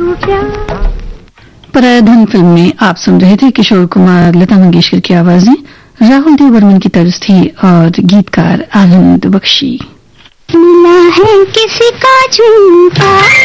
पराधन film में आप सुन रहे थे किशोर कुमार, लता मंगेशकर की आवाजें, राहुल देव बर्मन की तर्ज थी और गीतकार आनंद बख्शी। मिला है किसी का झुमका